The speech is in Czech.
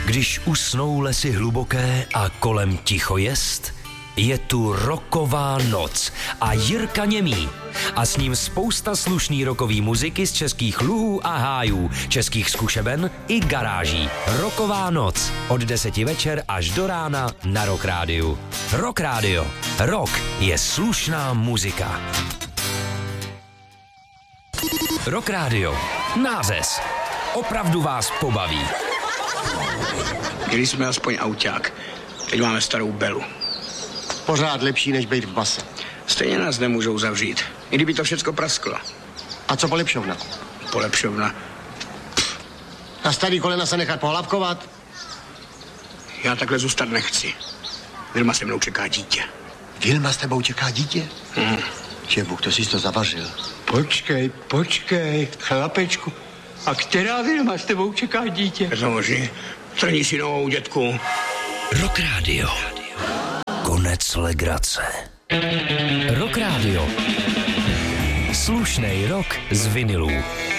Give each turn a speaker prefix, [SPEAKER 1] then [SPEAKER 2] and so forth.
[SPEAKER 1] Když usnou lesy hluboké a kolem ticho jest, je tu rocková noc a Jirka Němý. A s ním spousta slušný rockový muziky z českých luhů a hájů, českých zkušeben i garáží. Rocková noc od 10 večer až do rána na Rock Rádiu. Rock Rádio. Rock je slušná muzika. Rock Rádio. Názes. Opravdu vás pobaví.
[SPEAKER 2] Když jsme aspoň auták, teď máme starou Belu.
[SPEAKER 3] Pořád lepší, než být v base.
[SPEAKER 2] Stejně nás nemůžou zavřít, i kdyby to všecko prasklo.
[SPEAKER 3] A co polepšovna?
[SPEAKER 2] Polepšovna.
[SPEAKER 3] A starý kolena se nechat pohlavkovat?
[SPEAKER 2] Já takhle zůstat nechci. Vilma se mnou čeká dítě.
[SPEAKER 3] Vilma s tebou čeká dítě? Že Bůh, to jsi to zavařil.
[SPEAKER 4] Počkej, chlapečku. A která Vilma s tebou čeká dítě?
[SPEAKER 2] Je to možný? Trní si novou, dětku.
[SPEAKER 1] Rock Rádio. Konec legrace. Rock Rádio. Slušnej rock z vinilů.